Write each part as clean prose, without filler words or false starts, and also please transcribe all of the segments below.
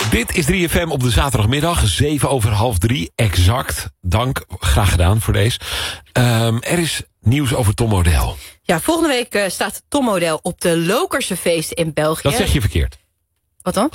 Dit is 3FM op de zaterdagmiddag, 2:07, exact. Dank, graag gedaan voor deze. Er is nieuws over Tom Odell. Ja, volgende week staat Tom Odell op de Lokerse feesten in België. Dat zeg je verkeerd. Wat dan?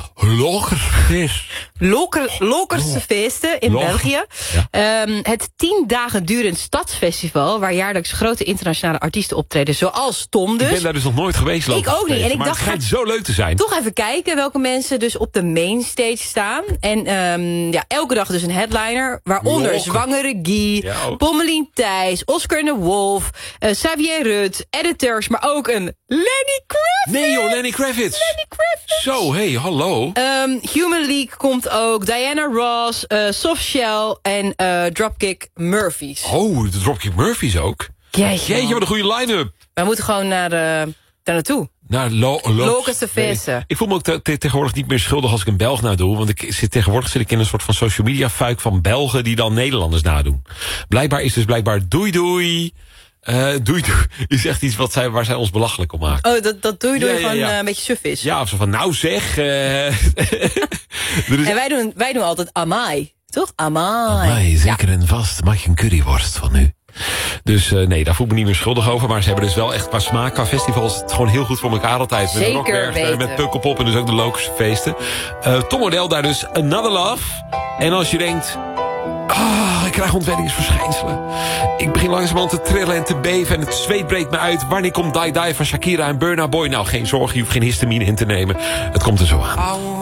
Lokerse feesten in België. Ja. Het 10 dagen durend stadsfestival, waar jaarlijks grote internationale artiesten optreden, zoals Tom dus. Ik ben daar dus nog nooit geweest. Ik ook niet. En ik dacht, het schijnt zo leuk te zijn. Toch even kijken welke mensen dus op de mainstage staan. En elke dag dus een headliner, waaronder Zwangere Guy, Pommelien Thijs, Oscar en de Wolf, Xavier Rudd, Editors, maar ook een Lenny Kravitz. Nee joh, Lenny Kravitz. Zo, hey, hallo. Human League komt ook, Diana Ross, Soft Shell en Dropkick Murphys. Oh, de Dropkick Murphys ook? Jeetje, wat een goede line-up. We moeten gewoon daar naartoe. Naar Lokerse feesten. Ik voel me ook tegenwoordig niet meer schuldig als ik een Belg nadoe. Want tegenwoordig zit ik in een soort van social media fuik van Belgen die dan Nederlanders nadoen. Blijkbaar is dus doei doei. Doei is echt iets waar zij ons belachelijk op maken. Oh, dat doei een beetje suf is. Ja, of zo van nou zeg. En wij doen altijd amai, toch? Amai, zeker en vast. Mag je een curryworst van u? Dus nee, daar voel ik me niet meer schuldig over. Maar ze hebben dus wel echt qua smaak, qua festivals, het gewoon heel goed voor elkaar altijd. Zeker met Rockberg, met Pukkelpop en dus ook de Lokerse feesten. Tom Odell daar dus, Another Love. En als je denkt, ik krijg ontwenningsverschijnselen. Ik begin langzamerhand te trillen en te beven en het zweet breekt me uit. Wanneer komt Die Die van Shakira en Burna Boy? Nou, geen zorgen, je hoeft geen histamine in te nemen. Het komt er zo aan.